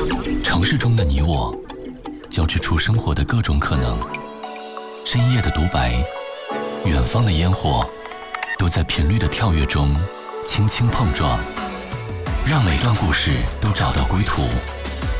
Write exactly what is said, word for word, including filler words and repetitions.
城市中的你我，交织出生活的各种可能。深夜的独白，远方的烟火，都在频率的跳跃中轻轻碰撞，让每段故事都找到归途。